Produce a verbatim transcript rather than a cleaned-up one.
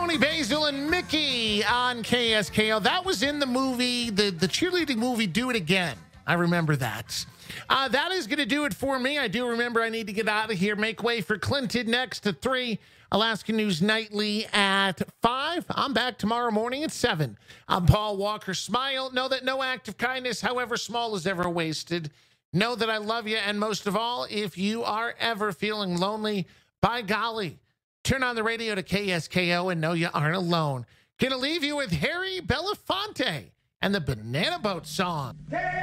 Tony Basil and Mickey on K S K O. That was in the movie, the, the cheerleading movie, Do It Again. I remember that. Uh, that is going to do it for me. I do remember I need to get out of here. Make way for Clinton next at three. Alaska News Nightly at five. I'm back tomorrow morning at seven. I'm Paul Walker. Smile. Know that no act of kindness, however small, is ever wasted. Know that I love you. And most of all, if you are ever feeling lonely, by golly, turn on the radio to K S K O and know you aren't alone. Gonna leave you with Harry Belafonte and the Banana Boat song.